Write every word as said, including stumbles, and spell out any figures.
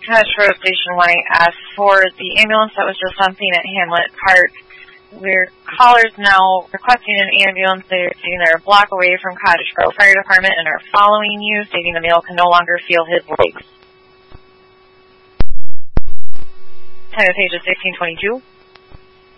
Cottage Grove Station Y asks for the ambulance that was just on scene at Hamlet Park. We're callers now requesting an ambulance. They're stating they're a block away from Cottage Grove Fire Department and are following you, stating the male can no longer feel his legs. Time of page is sixteen twenty-two.